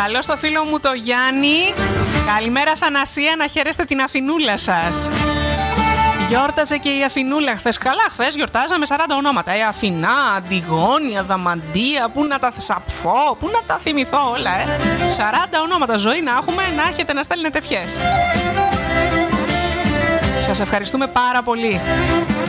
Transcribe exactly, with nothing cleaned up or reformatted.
Καλό στο φίλο μου το Γιάννη. Καλημέρα Θανασία, να χαίρεστε την Αθηνούλα σας. Γιόρταζε και η Αθηνούλα χθες. Καλά, χθες γιορτάζαμε σαράντα ονόματα. Ε, Αθηνά, Αντιγόνια, Δαμαντία, πού να τα σαπφώ, πού να τα θυμηθώ όλα, ε. σαράντα ονόματα. Ζωή να έχουμε, να έχετε να στέλνετε ευχές. Σας ευχαριστούμε πάρα πολύ.